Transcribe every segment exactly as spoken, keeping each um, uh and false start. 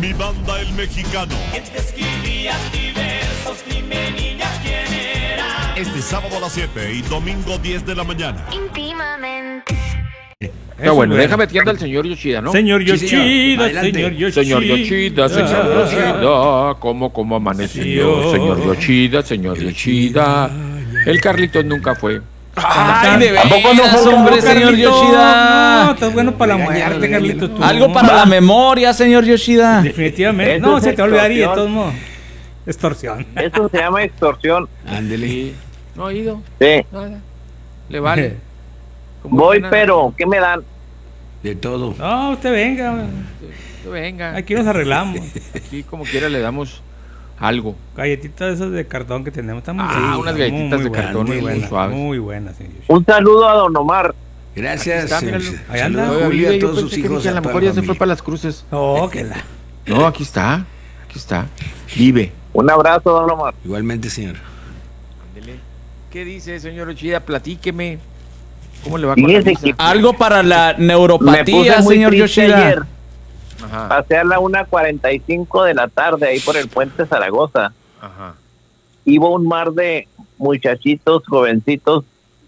Mi Banda El Mexicano. ¿Quién te escribía diversos? Dime, niña, ¿quién era? Este sábado a las siete y domingo diez de la mañana. Íntimamente. Pero bueno, déjame atienda al señor Yoshida, ¿no? Señor Yoshida, Sí, señor, señor Yoshida. Señor Yoshida, señor Yoshida. ¿Cómo, cómo amaneció? Señor Yoshida, señor Yoshida. El Carlitos nunca fue. Ay, de veras, ¿Tampoco no fue hombre, no, señor Carlito? Yoshida. No, estás bueno para la muerte, Carlitos. tú. Algo para la memoria, señor Yoshida. Definitivamente. Eso No, es se te olvidaría de extorsión. todos modos. Extorsión. Eso se llama extorsión. Ándele. No ha ido. Sí. Nada. Le vale. Como Voy, que nada. pero ¿qué me dan? De todo. No, usted venga. Usted venga. Aquí nos arreglamos. Aquí como quiera le damos algo. Galletitas esas de cartón que tenemos. Están muy Ah, ricas, unas muy, galletitas muy de buenas, cartón muy muy buenas, suaves. Muy buenas, señor Yoshida. Un saludo a don Omar. Gracias. Está, señor. míralo. Ahí anda. Saludos a Oiga, Julia, Olivia, a yo todos sus pensé que hijos. dije, a lo toda mejor la ya se fue familia. para las cruces. Oh, que la. No, aquí está. Aquí está. Vive. Un abrazo, don Omar. Igualmente, señor. Ándele. ¿Qué dice, señor Yoshida? Platíqueme. ¿Cómo le va con la Fíjese visa? que Algo para la me puse neuropatía, muy señor triste Yoshida. ayer. Ajá. Pasé a la una cuarenta y cinco de la tarde ahí por el puente Zaragoza. Ajá. Iba un mar de muchachitos, jovencitos,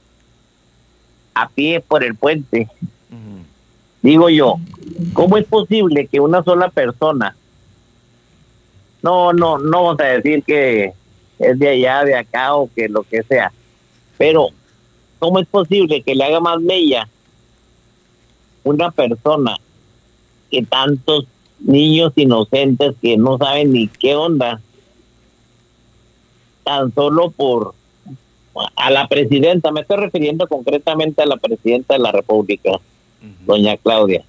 a pie por el puente. Ujú. Digo yo, ¿cómo es posible que una sola persona, no, no, no vamos a decir que es de allá, de acá o que lo que sea, pero ¿cómo es posible que le haga más mella una persona que tantos niños inocentes que no saben ni qué onda, tan solo por a la presidenta? Me estoy refiriendo concretamente a la presidenta de la República, Ujú. doña Claudia.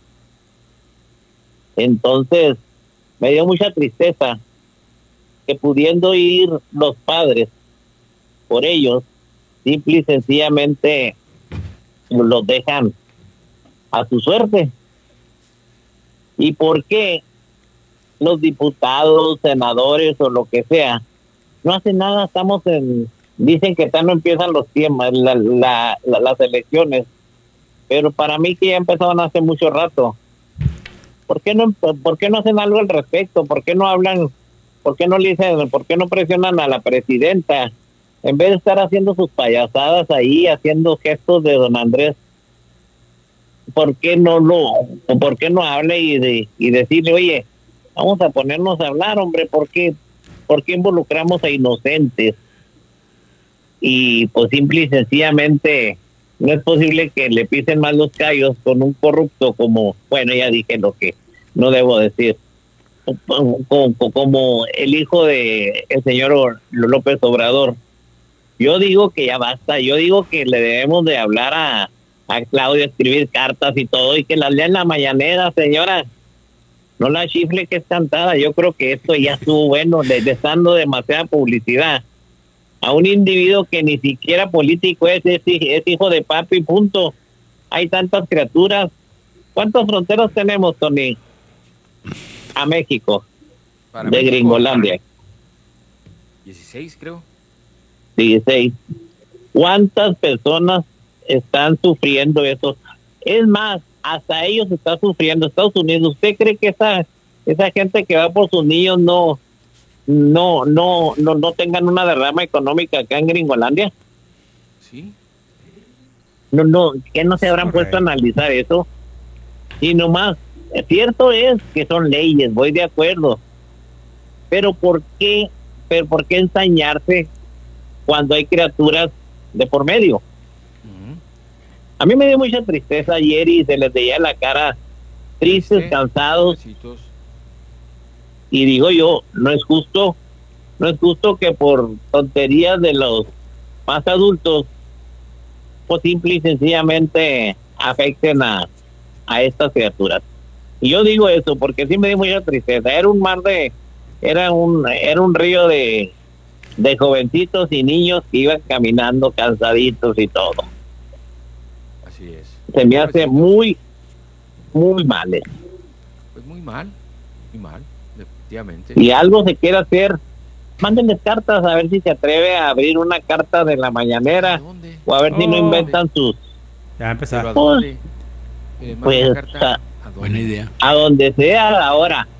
Entonces, me dio mucha tristeza que pudiendo ir los padres por ellos, simple y sencillamente los dejan a su suerte. ¿Y por qué los diputados, senadores o lo que sea no hacen nada? Estamos en, dicen que ya no empiezan los tiempos, la, la, la, las elecciones, pero para mí que ya empezaron hace mucho rato. ¿Por qué no, por qué no hacen algo al respecto? ¿Por qué no hablan? ¿Por qué no le dicen, por qué no presionan a la presidenta? En vez de estar haciendo sus payasadas ahí, haciendo gestos de don Andrés, ¿por qué no lo, por qué no hable y de, y decirle, oye, vamos a ponernos a hablar, hombre? ¿Por qué, por qué involucramos a inocentes? Y pues simple y sencillamente no es posible que le pisen más los callos con un corrupto como, bueno, ya dije lo que no debo decir, como, como el hijo de el señor López Obrador. Yo digo que ya basta, yo digo que le debemos de hablar a, a Claudia, escribir cartas y todo, y que las lea en la mañanera, señora. No la chifle que es cantada. Yo creo que esto ya estuvo bueno, le le está dando demasiada publicidad a un individuo que ni siquiera político es, es, es hijo de papi, punto. Hay tantas criaturas. ¿Cuántas fronteras tenemos, Tony? A México, Para de México, Gringolandia. dieciséis, creo. dieciséis. ¿Cuántas personas están sufriendo eso? Es más, hasta ellos están sufriendo. Estados Unidos, ¿usted cree que esa esa gente que va por sus niños no no no no no tengan una derrama económica acá en Gringolandia? Sí. No, no, que no se habrán puesto a analizar eso. Y nomás, cierto es que son leyes, voy de acuerdo. Pero ¿por qué, pero por qué ensañarse cuando hay criaturas de por medio? Ujú. A mí me dio mucha tristeza ayer y se les veía la cara tristes, Sí. cansados, Besitos. y digo yo, no es justo, no es justo que por tonterías de los más adultos, pues simple y sencillamente afecten a, a estas criaturas. Y yo digo eso porque sí me dio mucha tristeza. Era un mar de, era un, era un río de, de jovencitos y niños que iban caminando cansaditos y todo. Así es. Se me hace Besitos. muy, muy mal eso. Pues muy mal. Muy mal. Definitivamente. Si algo se quiere hacer, mándenles cartas a ver si se atreve a abrir una carta de la mañanera, ¿A dónde? o a ver si no Oh. inventan sus, Ya ¿Pero a empezar. dónde? ¿Que le mande pues, una carta? a- ¿A dónde? Buena idea. a donde sea ahora.